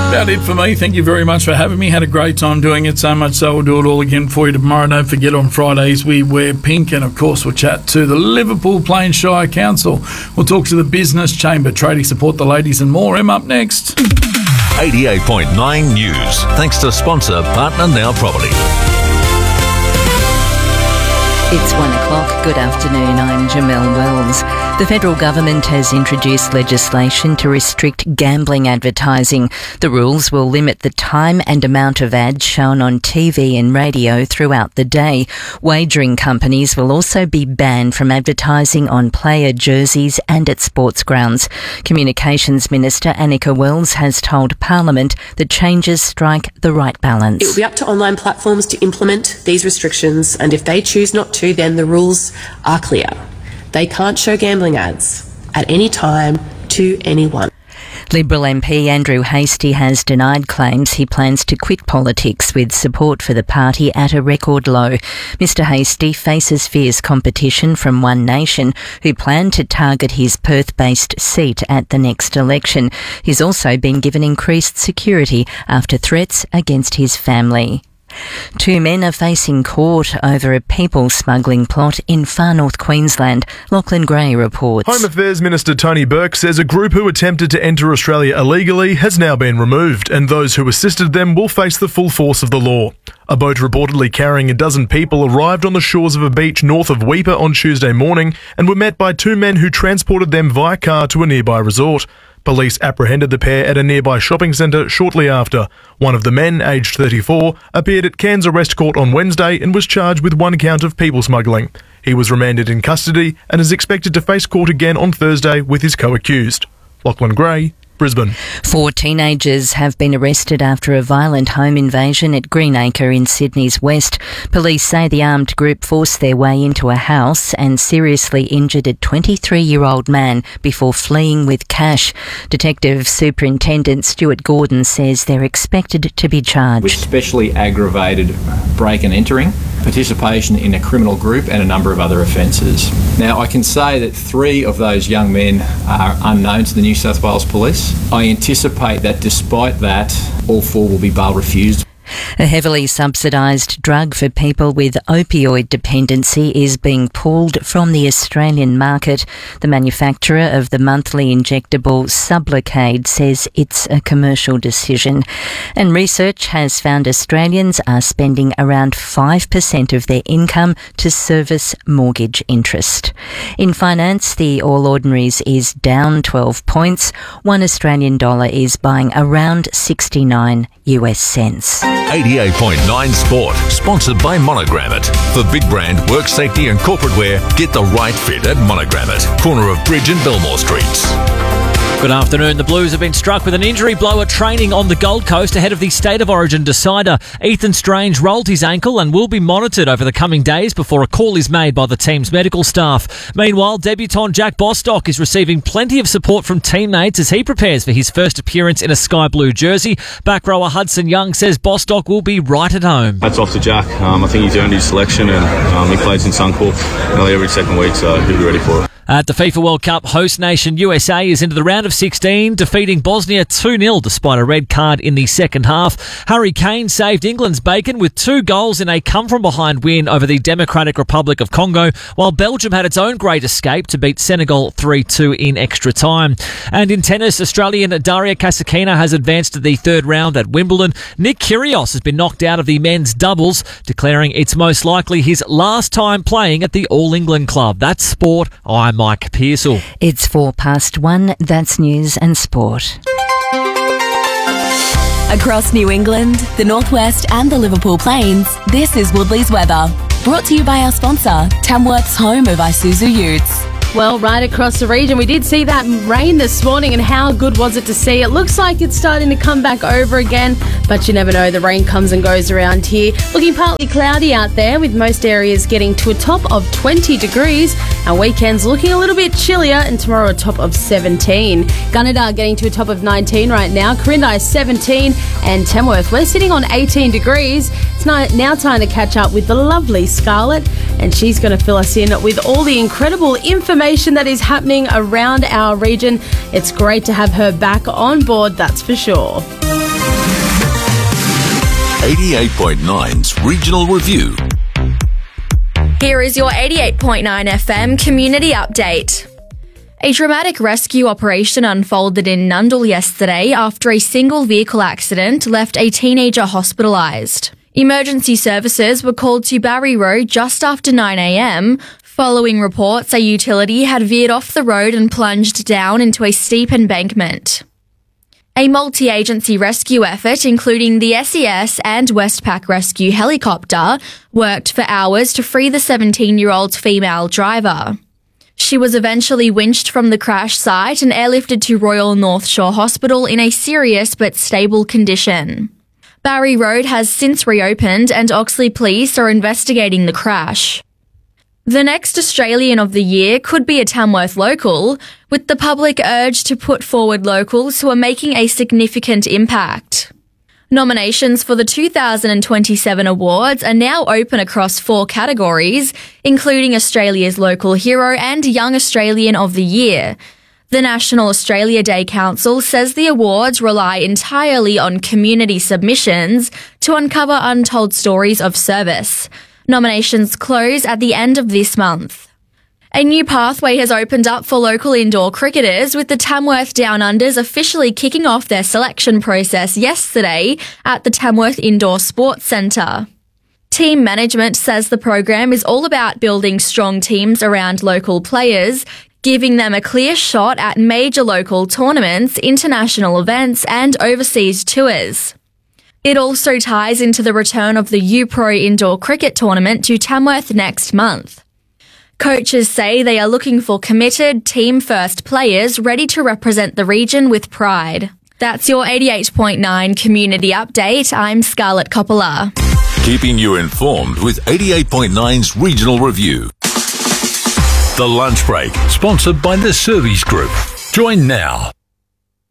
About it for me. Thank you very much for having me. Had a great time doing it, so much so we'll do it all again for you tomorrow. Don't forget, on Fridays we wear pink, and of course we'll chat to the Liverpool Plains Shire Council. We'll talk to the Business Chamber, trading support the ladies and more. I'm up next. 88.9 News. Thanks to sponsor Partner Now Property. It's 1 o'clock. Good afternoon. I'm Jamelle Wells. The federal government has introduced legislation to restrict gambling advertising. The rules will limit the time and amount of ads shown on TV and radio throughout the day. Wagering companies will also be banned from advertising on player jerseys and at sports grounds. Communications Minister Annika Wells has told Parliament that changes strike the right balance. It will be up to online platforms to implement these restrictions, and if they choose not to, then the rules are clear. They can't show gambling ads at any time to anyone. Liberal MP Andrew Hastie has denied claims he plans to quit politics, with support for the party at a record low. Mr Hastie faces fierce competition from One Nation, who plan to target his Perth-based seat at the next election. He's also been given increased security after threats against his family. 2 men are facing court over a people smuggling plot in far north Queensland. Lachlan Gray reports. Home Affairs Minister Tony Burke says a group who attempted to enter Australia illegally has now been removed, and those who assisted them will face the full force of the law. A boat reportedly carrying a dozen people arrived on the shores of a beach north of Weipa on Tuesday morning and were met by 2 men who transported them via car to a nearby resort. Police apprehended the pair at a nearby shopping centre shortly after. One of the men, aged 34, appeared at Cairns Arrest Court on Wednesday and was charged with 1 count of people smuggling. He was remanded in custody and is expected to face court again on Thursday with his co-accused. Lachlan Gray, Brisbane. 4 teenagers have been arrested after a violent home invasion at Greenacre in Sydney's west. Police say the armed group forced their way into a house and seriously injured a 23-year-old man before fleeing with cash. Detective Superintendent Stuart Gordon says they're expected to be charged with specially aggravated break and entering, participation in a criminal group and a number of other offences. Now, I can say that 3 of those young men are unknown to the New South Wales Police. I anticipate that despite that, all 4 will be bail refused. A heavily subsidised drug for people with opioid dependency is being pulled from the Australian market. The manufacturer of the monthly injectable Sublocade says it's a commercial decision. And research has found Australians are spending around 5% of their income to service mortgage interest. In finance, the All Ordinaries is down 12 points. 1 Australian dollar is buying around 69 US cents. 88.9 Sport, sponsored by Monogram It. For big brand, work safety and corporate wear, get the right fit at Monogram It, corner of Bridge and Belmore Streets. Good afternoon. The Blues have been struck with an injury blow at training on the Gold Coast ahead of the State of Origin decider. Ethan Strange rolled his ankle and will be monitored over the coming days before a call is made by the team's medical staff. Meanwhile, debutant Jack Bostock is receiving plenty of support from teammates as he prepares for his first appearance in a sky blue jersey. Back rower Hudson Young says Bostock will be right at home. Hats off to Jack. I think he's earned his selection, and he plays in Suncorp nearly every second week, so he'll be ready for it. At the FIFA World Cup, host nation USA is into the round of 16, defeating Bosnia 2-0 despite a red card in the second half. Harry Kane saved England's bacon with 2 goals in a come-from-behind win over the Democratic Republic of Congo, while Belgium had its own great escape to beat Senegal 3-2 in extra time. And in tennis, Australian Daria Kasatkina has advanced to the 3rd round at Wimbledon. Nick Kyrgios has been knocked out of the men's doubles, declaring it's most likely his last time playing at the All England club. That's sport. I'm Mike Pearsall. It's 1:04. That's news and sport. Across New England, the Northwest and the Liverpool Plains, this is Woodley's weather. Brought to you by our sponsor, Tamworth's home of Isuzu Utes. Well, right across the region, we did see that rain this morning, and how good was it to see? It looks like it's starting to come back over again, but you never know, the rain comes and goes around here. Looking partly cloudy out there, with most areas getting to a top of 20 degrees. Our weekend's looking a little bit chillier, and tomorrow a top of 17. Gunnedah getting to a top of 19 right now. Corindai 17, and Tamworth, we're sitting on 18 degrees. It's now time to catch up with the lovely Scarlett, and she's going to fill us in with all the incredible information that is happening around our region. It's great to have her back on board, that's for sure. 88.9's Regional Review. Here is your 88.9 FM community update. A dramatic rescue operation unfolded in Nundle yesterday after a single vehicle accident left a teenager hospitalised. Emergency services were called to Barry Road just after 9 a.m, following reports a utility had veered off the road and plunged down into a steep embankment. A multi-agency rescue effort, including the SES and Westpac Rescue helicopter, worked for hours to free the 17-year-old female driver. She was eventually winched from the crash site and airlifted to Royal North Shore Hospital in a serious but stable condition. Barry Road has since reopened and Oxley Police are investigating the crash. The next Australian of the Year could be a Tamworth local, with the public urged to put forward locals who are making a significant impact. Nominations for the 2027 awards are now open across 4 categories, including Australia's Local Hero and Young Australian of the Year. The National Australia Day Council says the awards rely entirely on community submissions to uncover untold stories of service. Nominations close at the end of this month. A new pathway has opened up for local indoor cricketers, with the Tamworth Down Unders officially kicking off their selection process yesterday at the Tamworth Indoor Sports Centre. Team management says the program is all about building strong teams around local players, giving them a clear shot at major local tournaments, international events and overseas tours. It also ties into the return of the U-Pro Indoor Cricket Tournament to Tamworth next month. Coaches say they are looking for committed, team-first players ready to represent the region with pride. That's your 88.9 community update. I'm Scarlett Coppola. Keeping you informed with 88.9's Regional Review. The Lunch Break, sponsored by the Servies Group. Join now.